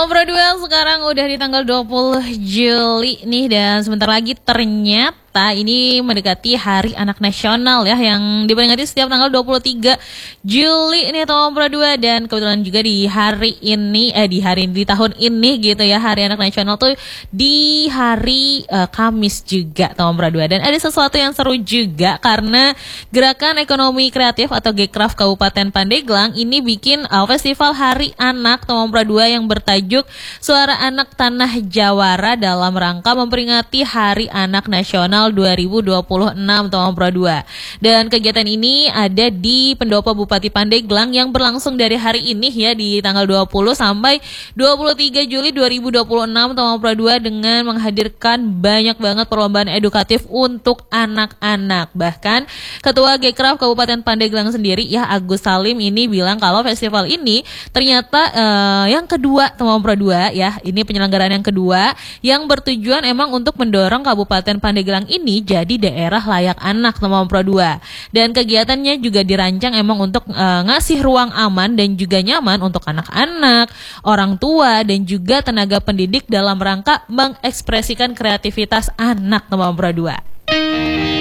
Pro 2 sekarang udah di tanggal 20 Juli nih, dan sebentar lagi ternyata ini mendekati Hari Anak Nasional ya, yang diperingati setiap tanggal 23 Juli nih Tom Pro 2. Dan kebetulan juga di hari ini di tahun ini gitu ya, Hari Anak Nasional tuh di hari Kamis juga Tom Pro 2. Dan ada sesuatu yang seru juga karena Gerakan Ekonomi Kreatif atau Gekraf Kabupaten Pandeglang ini bikin festival Hari Anak Tom Pro 2 yang bertajuk Suara Anak Tanah Jawara dalam rangka memperingati Hari Anak Nasional 2026 Tom Pro 2. Dan kegiatan ini ada di Pendopo Bupati Pandeglang yang berlangsung dari hari ini ya, di tanggal 20 sampai 23 Juli 2026 Tom Pro 2, dengan menghadirkan banyak banget perlombaan edukatif untuk anak-anak. Bahkan Ketua Gekraf Kabupaten Pandeglang sendiri ya, Agus Salim, ini bilang kalau festival ini ternyata yang kedua Tom Pro 2 ya, ini penyelenggaraan yang kedua yang bertujuan emang untuk mendorong Kabupaten Pandeglang ini jadi daerah layak anak Tom Pro 2. Dan kegiatannya juga dirancang emang untuk ngasih ruang aman dan juga nyaman untuk anak-anak, orang tua, dan juga tenaga pendidik dalam rangka mengekspresikan kreativitas anak Tom Pro 2.